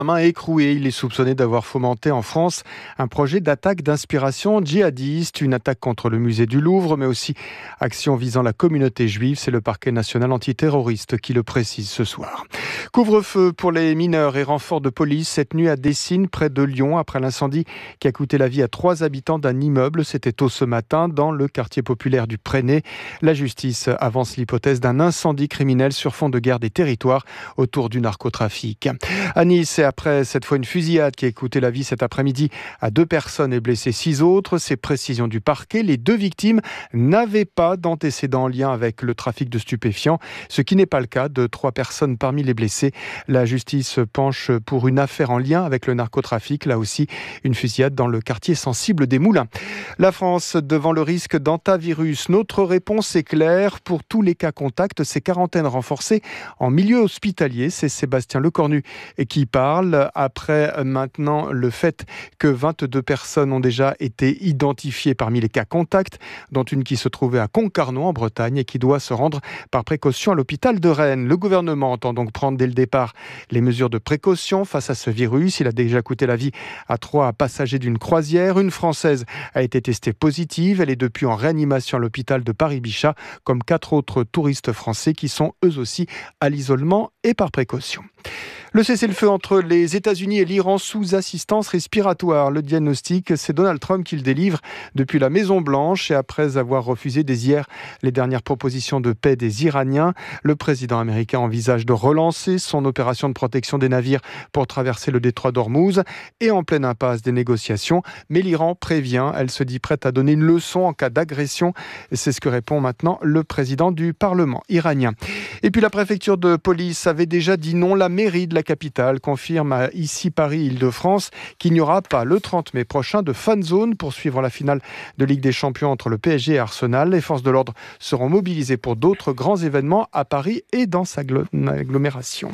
main écroué. Il est soupçonné d'avoir fomenté en France un projet d'attaque d'inspiration djihadiste, une attaque contre le musée du Louvre, mais aussi action visant la communauté juive. C'est le parquet national antiterroriste qui le précise ce soir. Couvre-feu pour les mineurs et renfort de police cette nuit à Dessines, près de Lyon, après l'incendie qui a coûté la vie à 3 habitants d'un immeuble. C'était tôt ce matin dans le quartier populaire du Préné. La justice avance l'hypothèse d'un incendie criminel sur fond de guerre des territoires autour du narcotrafic. À Nice, et après cette fois une fusillade qui a coûté la vie cet après-midi à 2 personnes et blessé 6 autres. Ces précisions du parquet, les 2 victimes n'avaient pas d'antécédents en lien avec le trafic de stupéfiants, ce qui n'est pas le cas de 3 personnes parmi les blessés. La justice penche pour une affaire en lien avec le narcotrafic, là aussi une fusillade dans le quartier sensible des Moulins. La France devant le risque d'hantavirus. Notre réponse est claire pour tous les cas contacts, ces quarantaines renforcées en milieu hospitalier. C'est Sébastien Lecornu qui parle après maintenant le fait que 22 personnes ont déjà été identifiées parmi les cas contacts, dont une qui se trouvait à Concarneau en Bretagne et qui doit se rendre par précaution à l'hôpital de Rennes. Le gouvernement entend donc prendre dès le départ les mesures de précaution face à ce virus. Il a déjà coûté la vie à 3 passagers d'une croisière. Une Française a été testée positive. Elle est depuis en réanimation à l'hôpital de Paris-Bichat, comme 4 autres touristes français qui sont eux aussi à l'isolement et par précaution. Le cessez-le-feu entre les États-Unis et l'Iran sous assistance respiratoire. Le diagnostic, c'est Donald Trump qui le délivre depuis la Maison-Blanche et après avoir refusé dès hier les dernières propositions de paix des Iraniens. Le président américain envisage de relancer son opération de protection des navires pour traverser le détroit d'Ormuz et en pleine impasse des négociations. Mais l'Iran prévient, elle se dit prête à donner une leçon en cas d'agression. C'est ce que répond maintenant le président du Parlement iranien. Et puis la préfecture de police avait déjà dit non. La mairie de la capitale confirme ici Paris-Île-de-France qu'il n'y aura pas le 30 mai prochain de fan zone pour suivre la finale de Ligue des Champions entre le PSG et Arsenal. Les forces de l'ordre seront mobilisées pour d'autres grands événements à Paris et dans sa agglomération.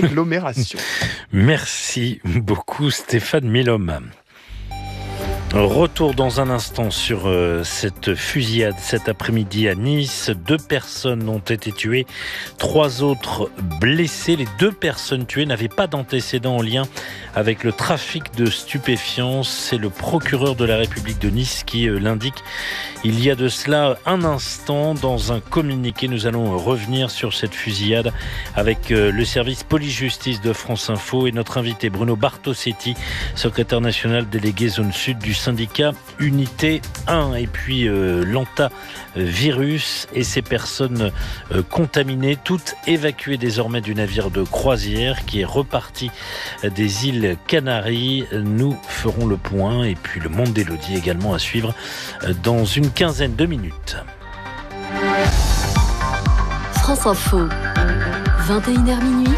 Merci beaucoup Stéphane Milhomme. Retour dans un instant sur cette fusillade cet après-midi à Nice. 2 personnes ont été tuées, 3 autres blessées. Les 2 personnes tuées n'avaient pas d'antécédents en lien avec le trafic de stupéfiants. C'est le procureur de la République de Nice qui l'indique il y a de cela un instant. Dans un communiqué, nous allons revenir sur cette fusillade avec le service police-justice de France Info et notre invité Bruno Bartosetti, secrétaire national délégué zone sud du syndicat Unité 1. Et puis l'hantavirus et ces personnes contaminées, toutes évacuées désormais du navire de croisière qui est reparti des îles Canaries. Nous ferons le point et puis le monde d'Élodie également à suivre dans une quinzaine de minutes. France Info, 21h minuit.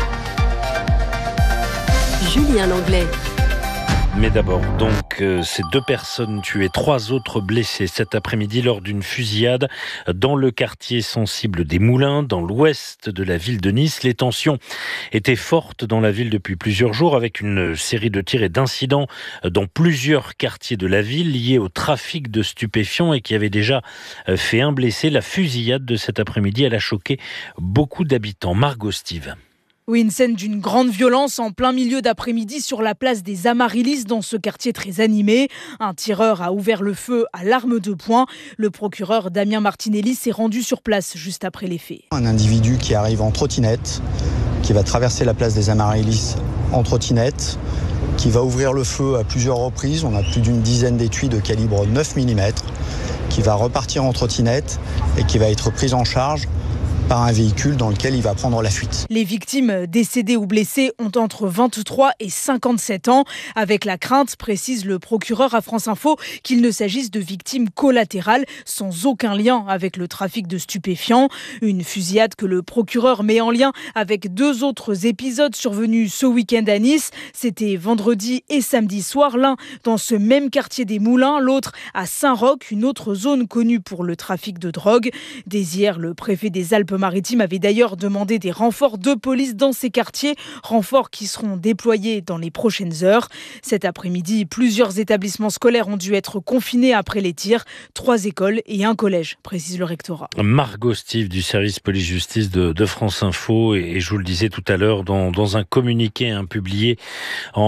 Julien Langlais. Mais d'abord, donc, ces 2 personnes tuées, 3 autres blessées cet après-midi lors d'une fusillade dans le quartier sensible des Moulins, dans l'ouest de la ville de Nice. Les tensions étaient fortes dans la ville depuis plusieurs jours, avec une série de tirs et d'incidents dans plusieurs quartiers de la ville liés au trafic de stupéfiants et qui avaient déjà fait un blessé. La fusillade de cet après-midi, elle a choqué beaucoup d'habitants. Margot Steve. Oui, une scène d'une grande violence en plein milieu d'après-midi sur la place des Amaryllis dans ce quartier très animé. Un tireur a ouvert le feu à l'arme de poing. Le procureur Damien Martinelli s'est rendu sur place juste après les faits. Un individu qui arrive en trottinette, qui va traverser la place des Amaryllis en trottinette, qui va ouvrir le feu à plusieurs reprises. On a plus d'une dizaine d'étuis de calibre 9 mm, qui va repartir en trottinette et qui va être pris en charge par un véhicule dans lequel il va prendre la fuite. Les victimes décédées ou blessées ont entre 23 et 57 ans, avec la crainte, précise le procureur à France Info, qu'il ne s'agisse de victimes collatérales sans aucun lien avec le trafic de stupéfiants. Une fusillade que le procureur met en lien avec 2 autres épisodes survenus ce week-end à Nice. C'était vendredi et samedi soir, l'un dans ce même quartier des Moulins, l'autre à Saint-Roch, une autre zone connue pour le trafic de drogue. Dès hier, le préfet des Alpes Alpes-Maritimes avait d'ailleurs demandé des renforts de police dans ces quartiers, renforts qui seront déployés dans les prochaines heures. Cet après-midi, plusieurs établissements scolaires ont dû être confinés après les tirs. 3 écoles et un collège, précise le rectorat. Margot Steve du service police-justice de France Info. Et je vous le disais tout à l'heure, dans un communiqué publié